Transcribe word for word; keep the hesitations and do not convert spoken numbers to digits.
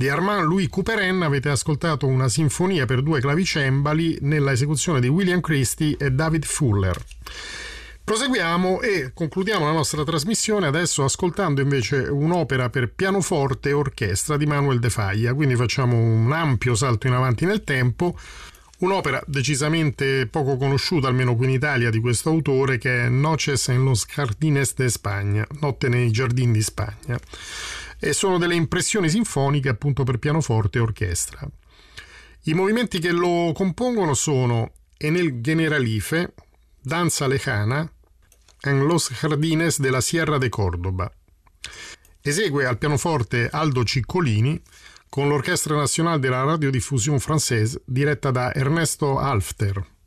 Di Armand Louis Couperin avete ascoltato una sinfonia per due clavicembali nella esecuzione di William Christie e David Fuller. Proseguiamo e concludiamo la nostra trasmissione adesso ascoltando invece un'opera per pianoforte e orchestra di Manuel de Falla, quindi facciamo un ampio salto in avanti nel tempo. Un'opera decisamente poco conosciuta, almeno qui in Italia, di questo autore, che è Noches en los Jardines de España, Notte nei giardini di Spagna, e sono delle impressioni sinfoniche appunto per pianoforte e orchestra. I movimenti che lo compongono sono En el Generalife, Danza Lejana, en los Jardines de la Sierra de Córdoba. Esegue al pianoforte Aldo Ciccolini con l'Orchestra Nazionale della Radiodiffusion Française diretta da Ernesto Halfter.